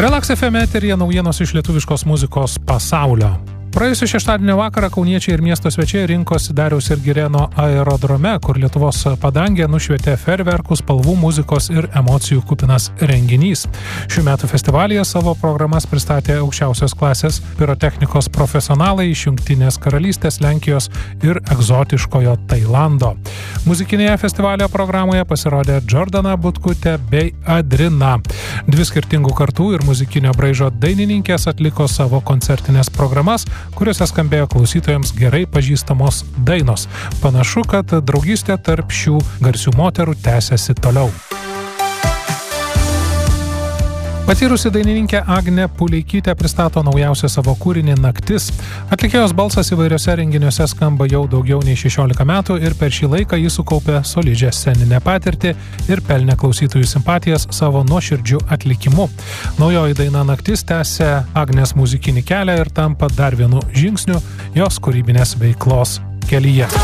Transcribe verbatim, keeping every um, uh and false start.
Relax F M eteryje naujienos iš lietuviškos muzikos pasaulio. Praėjusį šeštadienio vakarą kauniečiai ir miesto svečiai rinkosi Dariaus ir Girėno aerodrome, kur Lietuvos padangė nušvietė fejerverkų, spalvų, muzikos ir emocijų kupinas renginys. Šių metų festivalyje savo programas pristatė aukščiausios klasės pirotechnikos profesionalai iš Jungtinės karalystės, Lenkijos ir egzotiškojo Tailando. Muzikinėje festivalio programoje pasirodė Džordana Butkutė bei Adrina. Dvi skirtingų kartų ir muzikinio braižo dainininkės atliko savo koncertinės programas, kuriuose skambėjo klausytojams gerai pažįstamos dainos. Panašu, kad draugystė tarp šių garsių moterų tęsiasi toliau. Patyrusi dainininkė Agnė Puleikytė pristato naujausią savo kūrinį Naktis. Atlikėjos balsas įvairiose renginiuose skamba jau daugiau nei šešiolika metų ir per šį laiką jis sukaupė solidžią sceninę patirtį ir pelnė klausytojų simpatijas savo nuoširdžiu atlikimu. Naujoji daina Naktis tęsia Agnės muzikinį kelią ir tampa dar vienu žingsniu jos kūrybinės veiklos kelyje.